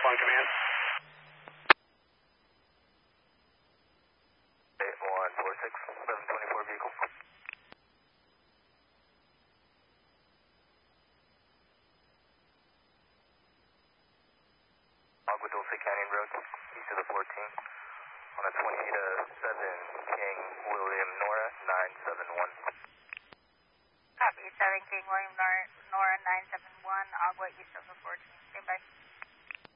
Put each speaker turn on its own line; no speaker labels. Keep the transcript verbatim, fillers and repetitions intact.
on command.
eight one four six, seven twenty-four vehicle. Agua Dulce Canyon Road, east of the fourteen, on a twenty to seven King William Nora nine seven one.
Copy, seven King William Nora, Nora nine seven one, Agua east of the fourteen. Stand by.